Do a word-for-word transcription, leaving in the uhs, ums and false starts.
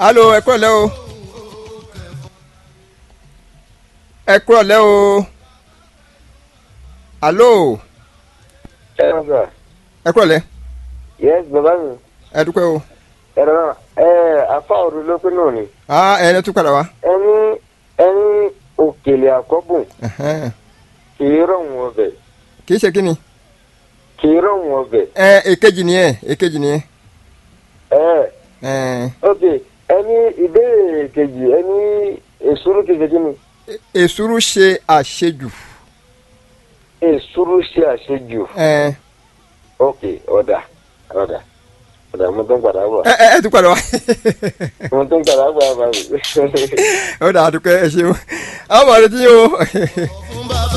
Allo, ẹ kúrọ̀lẹ́ o. Ẹ kúrọ̀lẹ́ o. Allo. Ẹ sà. Ẹ kúrọ̀lẹ́. Yes, bàbá mi. Ẹ dúpẹ́ o. Ẹ rọra ẹ afa òru ló pé náà ni. Ah, ẹ ẹ tún padà wá. Ẹni ẹni òkèlè àkọ́bùn Ẹ̀hẹ́n. kì í rọ̀ wọ́n ọbẹ̀. Kì í ṣe kíni. Kì í rọ̀ wọ́n ọbẹ̀. Ẹ èkejì ni ẹ èkejì ni ẹ. Ẹ Ẹ ok ẹni ìbéèrè kejì ẹni èsúrú kejì kí ni. èsúrú ṣe àṣejù. Èsúrú ṣe àṣejù. Ẹ Ok ọ̀dà ọ̀dà ọ̀dà mo tó ń padà bọ̀. ẹ ẹ tún padà wá. Mo tó ń padà bọ̀ bàbá mi. Ó dà á dúpẹ́ ẹ ṣeun. Àwọn ọmọ rẹ ti yín o.